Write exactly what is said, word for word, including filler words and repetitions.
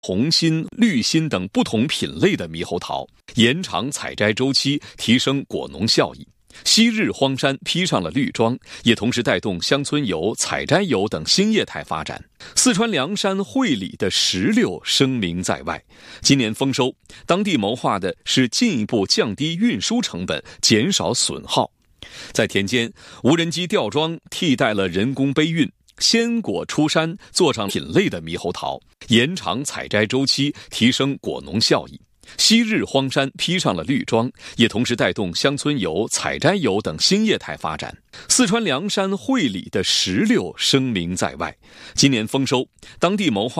红心、绿心等不同品类的猕猴桃，延长采摘周期，提升果农效益。昔日荒山披上了绿装，也同时带动乡村游、采摘游等新业态发展。四川凉山会理的石榴声名在外，今年丰收，当地谋划的是进一步降低运输成本，减少损耗。在田间，无人机吊装替代了人工背运，鲜果出山，做上品类的猕猴桃，延长采摘周期，提升果农效益。昔日荒山披上了绿装，也同时带动乡村游、采摘游等新业态发展。四川凉山会理的石榴声名在外，今年丰收，当地谋划